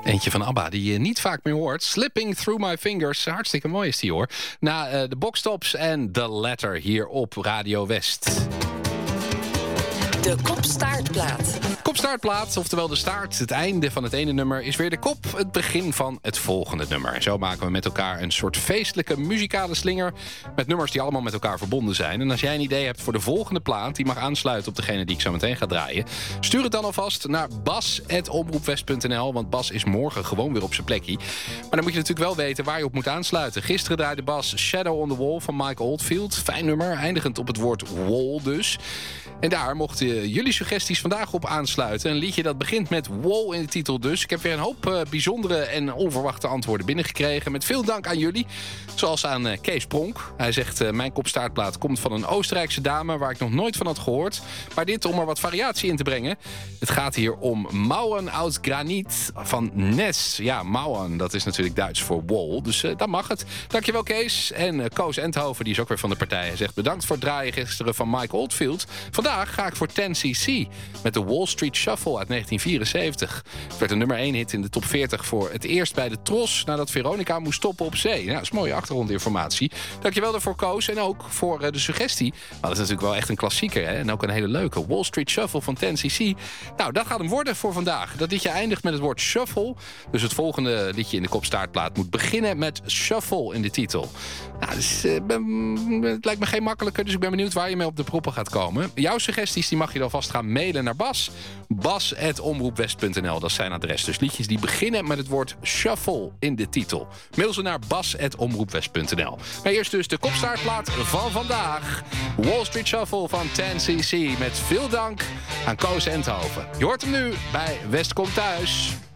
Eentje van ABBA die je niet vaak meer hoort. Slipping Through My Fingers. Hartstikke mooi is die hoor. Na de Boxtops en The Letter hier op Radio West. De kopstaartplaat. Kopstaartplaat, oftewel de staart, het einde van het ene nummer, is weer de kop, het begin van het volgende nummer. Zo maken we met elkaar een soort feestelijke muzikale slinger met nummers die allemaal met elkaar verbonden zijn. En als jij een idee hebt voor de volgende plaat, die mag aansluiten op degene die ik zo meteen ga draaien, stuur het dan alvast naar bas@omroepwest.nl, want Bas is morgen gewoon weer op zijn plekje. Maar dan moet je natuurlijk wel weten waar je op moet aansluiten. Gisteren draaide Bas Shadow on the Wall van Mike Oldfield. Fijn nummer, eindigend op het woord wall dus. En daar mochten jullie suggesties vandaag op aansluiten. Een liedje dat begint met wall in de titel dus. Ik heb weer een hoop bijzondere en onverwachte antwoorden binnengekregen. Met veel dank aan jullie. Zoals aan Kees Pronk. Hij zegt, mijn kopstaartplaat komt van een Oostenrijkse dame waar ik nog nooit van had gehoord. Maar dit om er wat variatie in te brengen. Het gaat hier om Mauern aus Graniet van Nes. Ja, Mauern, dat is natuurlijk Duits voor wall. Dus dan mag het. Dankjewel Kees. En Koos Endhoven, die is ook weer van de partij. Hij zegt, bedankt voor het draaien gisteren van Mike Oldfield. Vandaag ga ik voor 10cc met de Wall Street Shuffle uit 1974. Het werd een nummer 1 hit in de top 40 voor het eerst bij de Tros nadat Veronica moest stoppen op zee. Nou, dat is mooie achtergrondinformatie. Dankjewel daarvoor Koos en ook voor de suggestie. Maar dat is natuurlijk wel echt een klassieker hè? En ook een hele leuke Wall Street Shuffle van 10cc. Nou, dat gaat hem worden voor vandaag. Dat liedje eindigt met het woord shuffle. Dus het volgende liedje in de kopstaartplaat moet beginnen met shuffle in de titel. Nou, dus, het lijkt me geen makkelijker, dus ik ben benieuwd waar je mee op de proppen gaat komen. Jouw suggesties die mag je dan vast gaan mailen naar Bas. Bas@omroepwest.nl, dat is zijn adres. Dus liedjes die beginnen met het woord shuffle in de titel. Mail ze naar bas@omroepwest.nl. Maar eerst dus de kopstaartplaat van vandaag. Wall Street Shuffle van 10cc. Met veel dank aan Koos Endhoven. Je hoort hem nu bij West Komt Thuis.